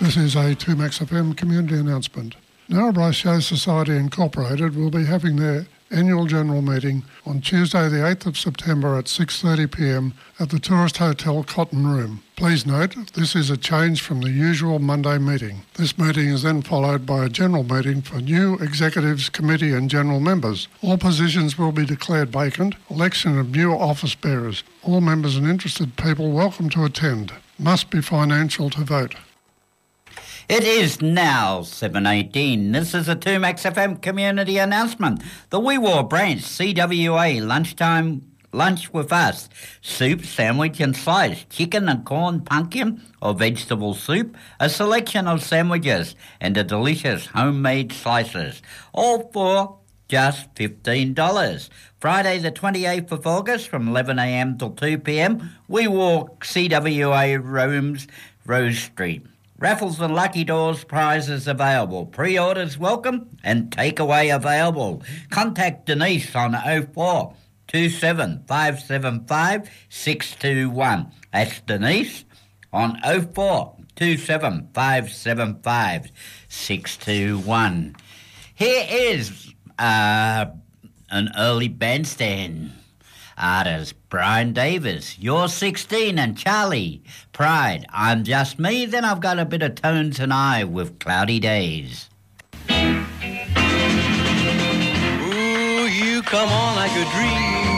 This is a 2Max FM community announcement. Narrabri Show Society Incorporated will be having their annual general meeting on Tuesday the 8th of September at 6:30pm at the Tourist Hotel Cotton Room. Please note, this is a change from the usual Monday meeting. This meeting is then followed by a general meeting for new executives, committee and general members. All positions will be declared vacant. Election of new office bearers. All members and interested people welcome to attend. Must be financial to vote. It is now 7:18. This is a 2Max FM community announcement. The Wee Waa branch CWA lunch with us. Soup, sandwich and slice, chicken and corn, pumpkin or vegetable soup, a selection of sandwiches and the delicious homemade slices. All for just $15. Friday the 28th of August from 11am till 2pm. Wee Waa CWA rooms, Rose Street. Raffles and lucky draws prizes available. Pre-orders welcome and takeaway available. Contact Denise on 04 27 575 621. That's Denise on 04 27 575 621. Here is an early bandstand artist, Brian Davis, You're 16 and Charlie, Pride, I'm Just Me. Then I've got a bit of Tones and I with Cloudy Days. Ooh, you come on like a dream.